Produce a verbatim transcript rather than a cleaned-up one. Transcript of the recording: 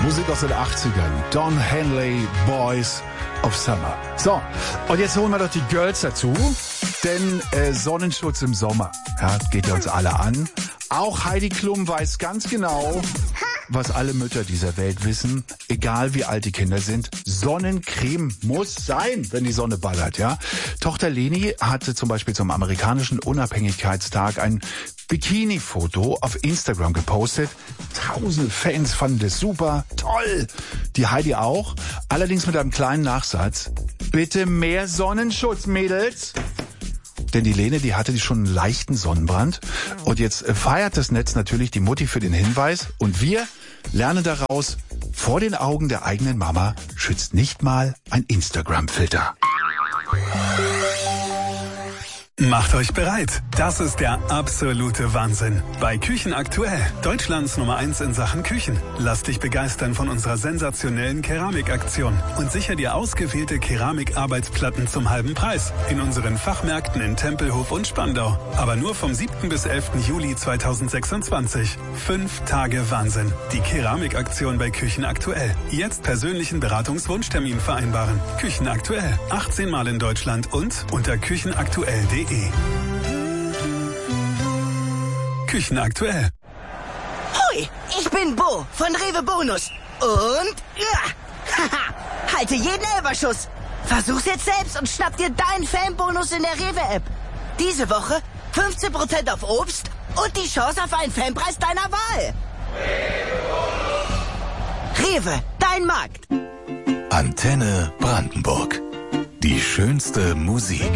Musik aus den achtzigern. Don Henley, Boys of Summer. So, und jetzt holen wir doch die Girls dazu, denn äh, Sonnenschutz im Sommer, ja, geht ja uns alle an. Auch Heidi Klum weiß ganz genau, was alle Mütter dieser Welt wissen, egal wie alt die Kinder sind, Sonnencreme muss sein, wenn die Sonne ballert, ja. Tochter Leni hatte zum Beispiel zum amerikanischen Unabhängigkeitstag ein Bikini-Foto auf Instagram gepostet. Tausende Fans fanden das super, toll. Die Heidi auch, allerdings mit einem kleinen Nachsatz. Bitte mehr Sonnenschutz, Mädels. Denn die Lene, die hatte schon einen leichten Sonnenbrand. Und jetzt feiert das Netz natürlich die Mutti für den Hinweis. Und wir lernen daraus, vor den Augen der eigenen Mama schützt nicht mal ein Instagram-Filter. Macht euch bereit. Das ist der absolute Wahnsinn. Bei Küchen aktuell. Deutschlands Nummer eins in Sachen Küchen. Lass dich begeistern von unserer sensationellen Keramikaktion und sicher dir ausgewählte Keramikarbeitsplatten zum halben Preis in unseren Fachmärkten in Tempelhof und Spandau. Aber nur vom siebten bis elften Juli zweitausendsechsundzwanzig. Fünf Tage Wahnsinn. Die Keramikaktion bei Küchen aktuell. Jetzt persönlichen Beratungswunschtermin vereinbaren. Küchen aktuell. achtzehn Mal in Deutschland und unter küchenaktuell punkt de. Küchen aktuell. Hoi, ich bin Bo von Rewe Bonus. Und ja, haha, halte jeden Elberschuss. Versuch's jetzt selbst und schnapp dir deinen Fanbonus in der Rewe-App. Diese Woche fünfzehn Prozent auf Obst und die Chance auf einen Fanpreis deiner Wahl. Rewe, dein Markt. Antenne Brandenburg. Die schönste Musik.